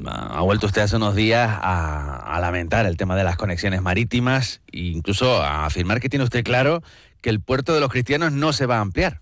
ha vuelto usted hace unos días a lamentar el tema de las conexiones marítimas e incluso a afirmar que tiene usted claro que el puerto de los Cristianos no se va a ampliar.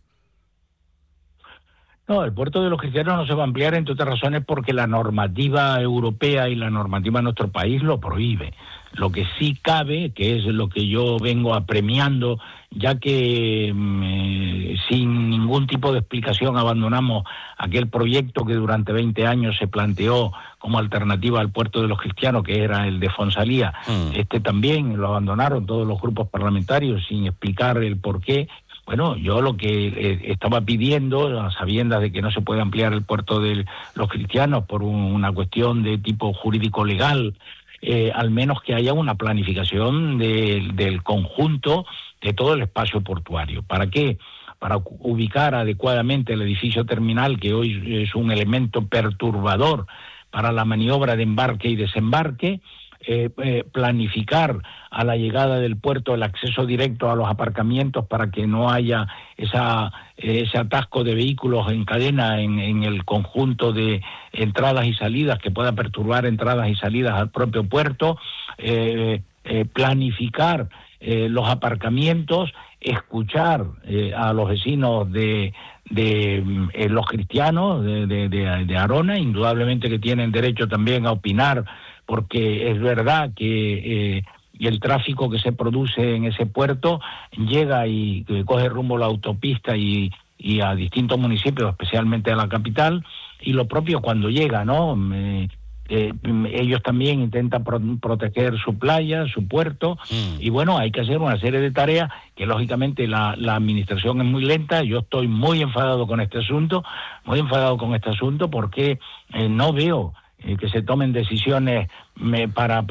No, el puerto de los Cristianos no se va a ampliar, entre otras razones, porque la normativa europea y la normativa de nuestro país lo prohíbe. Lo que sí cabe, que es lo que yo vengo apremiando, ya que sin ningún tipo de explicación abandonamos aquel proyecto que durante 20 años se planteó como alternativa al puerto de los Cristianos, que era el de Fonsalía. Este también lo abandonaron todos los grupos parlamentarios sin explicar el porqué. Bueno, yo lo que estaba pidiendo, a sabiendas de que no se puede ampliar el puerto de los Cristianos por una cuestión de tipo jurídico-legal, al menos que haya una planificación del conjunto de todo el espacio portuario. ¿Para qué? Para ubicar adecuadamente el edificio terminal, que hoy es un elemento perturbador para la maniobra de embarque y desembarque, planificar a la llegada del puerto el acceso directo a los aparcamientos para que no haya ese atasco de vehículos en cadena en el conjunto de entradas y salidas que pueda perturbar entradas y salidas al propio puerto, planificar los aparcamientos, escuchar a los vecinos de los Cristianos de Arona, indudablemente que tienen derecho también a opinar, porque es verdad que el tráfico que se produce en ese puerto llega y coge rumbo a la autopista y a distintos municipios, especialmente a la capital, y lo propio cuando llega, ¿no? Ellos también intentan proteger su playa, su puerto, y bueno, hay que hacer una serie de tareas que lógicamente la administración es muy lenta. Yo estoy muy enfadado con este asunto, porque no veo que se tomen decisiones para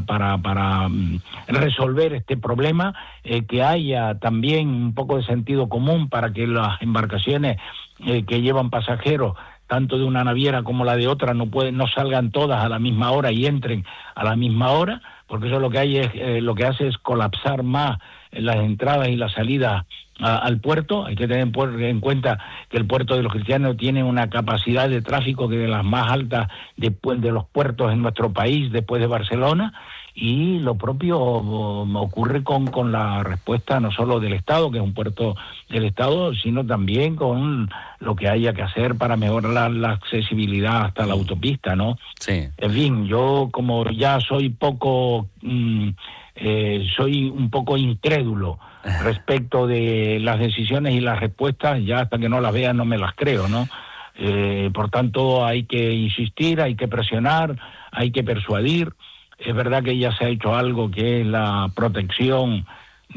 resolver este problema, que haya también un poco de sentido común para que las embarcaciones que llevan pasajeros, tanto de una naviera como la de otra, no salgan todas a la misma hora y entren a la misma hora, porque eso lo que hace es colapsar más las entradas y las salidas al puerto. Hay que tener en cuenta que el puerto de los Cristianos tiene una capacidad de tráfico que es de las más altas de los puertos en nuestro país después de Barcelona, y lo propio ocurre con la respuesta no solo del Estado, que es un puerto del Estado, sino también con lo que haya que hacer para mejorar la accesibilidad hasta la autopista, ¿no? Sí. En fin, yo como ya soy un poco incrédulo respecto de las decisiones y las respuestas, ya hasta que no las vea no me las creo, ¿no? Por tanto, hay que insistir, hay que presionar, hay que persuadir. Es verdad que ya se ha hecho algo que es la protección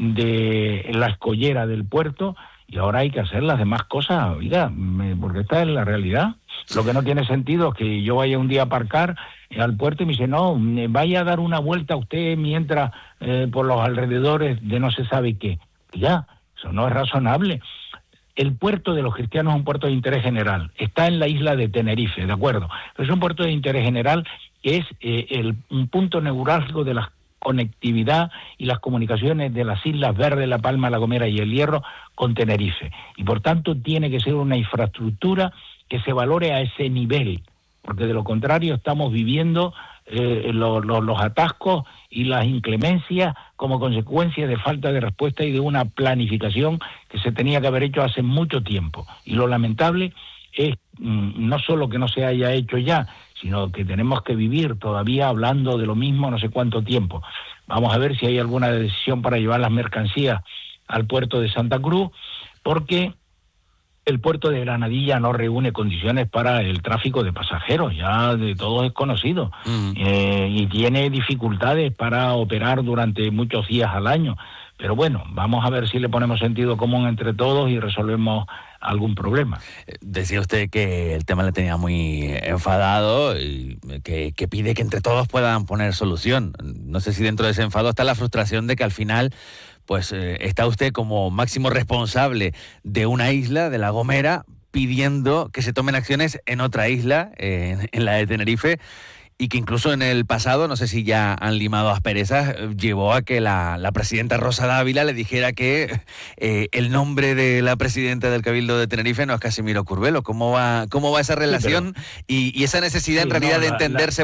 de la escollera del puerto, y ahora hay que hacer las demás cosas, oiga, porque esta es la realidad. Lo que no tiene sentido es que yo vaya un día a aparcar al puerto y me dice, no, vaya a dar una vuelta usted mientras por los alrededores de no se sabe qué. Ya, eso no es razonable. El puerto de los Cristianos es un puerto de interés general. Está en la isla de Tenerife, ¿de acuerdo? Pero es un puerto de interés general que es un punto neurálgico de la conectividad y las comunicaciones de las Islas Verdes, La Palma, La Gomera y El Hierro con Tenerife. Y por tanto tiene que ser una infraestructura que se valore a ese nivel, porque de lo contrario estamos viviendo los atascos y las inclemencias como consecuencia de falta de respuesta y de una planificación que se tenía que haber hecho hace mucho tiempo. Y lo lamentable es no solo que no se haya hecho ya, sino que tenemos que vivir todavía hablando de lo mismo no sé cuánto tiempo. Vamos a ver si hay alguna decisión para llevar las mercancías al puerto de Santa Cruz, porque el puerto de Granadilla no reúne condiciones para el tráfico de pasajeros, ya de todos es conocido, y tiene dificultades para operar durante muchos días al año. Pero bueno, vamos a ver si le ponemos sentido común entre todos y resolvemos algún problema. Decía usted que el tema le tenía muy enfadado y que pide que entre todos puedan poner solución. No sé si dentro de ese enfado está la frustración de que al final pues está usted como máximo responsable de una isla, de La Gomera, pidiendo que se tomen acciones en otra isla, en la de Tenerife, y que incluso en el pasado, no sé si ya han limado asperezas, llevó a que la presidenta Rosa Dávila le dijera que el nombre de la presidenta del Cabildo de Tenerife no es Casimiro Curvelo. ¿Cómo va esa relación y esa necesidad en realidad de entenderse